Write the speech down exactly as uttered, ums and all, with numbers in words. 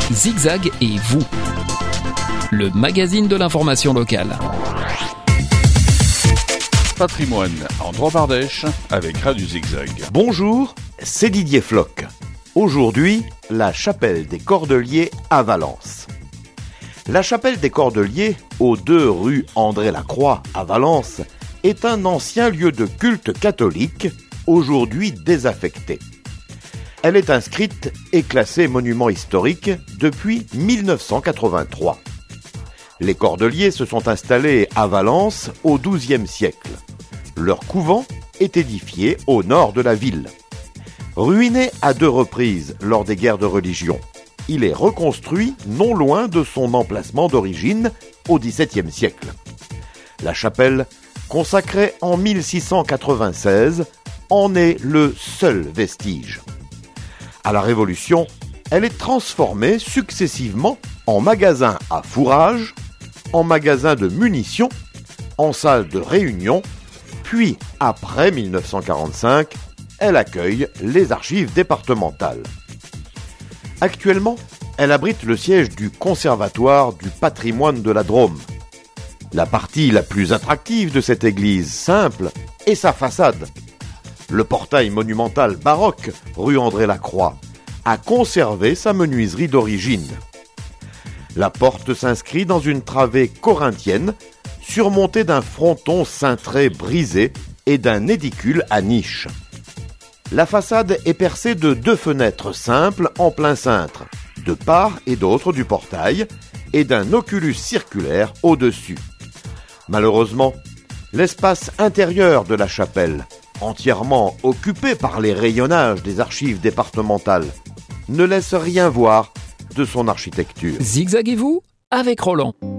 Zigzag et vous, le magazine de l'information locale. Patrimoine en Drôme-Ardèche avec Radio Zigzag. Bonjour, c'est Didier Floch. Aujourd'hui, la chapelle des Cordeliers à Valence. La chapelle des Cordeliers, aux deux rue André-Lacroix à Valence, est un ancien lieu de culte catholique, aujourd'hui désaffecté. Elle est inscrite et classée monument historique depuis mille neuf cent quatre-vingt-trois. Les Cordeliers se sont installés à Valence au douzième siècle. Leur couvent est édifié au nord de la ville. Ruiné à deux reprises lors des guerres de religion, il est reconstruit non loin de son emplacement d'origine au dix-septième siècle. La chapelle, consacrée en mille six cent quatre-vingt-seize, en est le seul vestige. À la Révolution, elle est transformée successivement en magasin à fourrage, en magasin de munitions, en salle de réunion, puis, après mille neuf cent quarante-cinq, elle accueille les archives départementales. Actuellement, elle abrite le siège du Conservatoire du patrimoine de la Drôme. La partie la plus attractive de cette église simple est sa façade. Le portail monumental baroque, rue André-Lacroix, a conservé sa menuiserie d'origine. La porte s'inscrit dans une travée corinthienne, surmontée d'un fronton cintré brisé et d'un édicule à niche. La façade est percée de deux fenêtres simples en plein cintre, de part et d'autre du portail, et d'un oculus circulaire au-dessus. Malheureusement, l'espace intérieur de la chapelle, entièrement occupé par les rayonnages des archives départementales, ne laisse rien voir de son architecture. Zigzaguez-vous avec Roland.